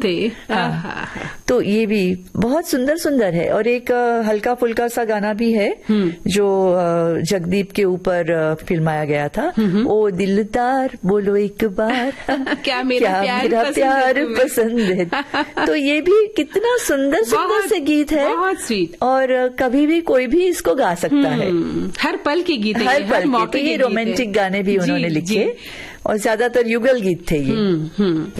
थे। तो ये भी बहुत सुंदर सुंदर है। और एक हल्का फुल्का सा गाना भी है जो जगदीप के ऊपर फिल्माया गया था, ओ दिलदार बोलो एक बार क्या मेरा प्यार पसंद है। तो ये भी कितना सुंदर सुंदर से गीत है, बहुत स्वीट। और कभी भी कोई भी इसको गा सकता है, हर पल के गीत, हर पल के। तो ये रोमांटिक गाने भी उन्होंने लिखे और ज्यादातर युगल गीत थे ये।